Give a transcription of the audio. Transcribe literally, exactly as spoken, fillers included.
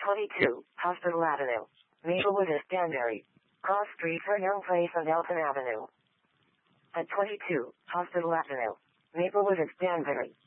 twenty-two, Hospital Avenue, Maplewood East Danbury. Cross Street for Young Place and Elton Avenue. At twenty-two, Hospital Avenue, Maplewood East Danbury.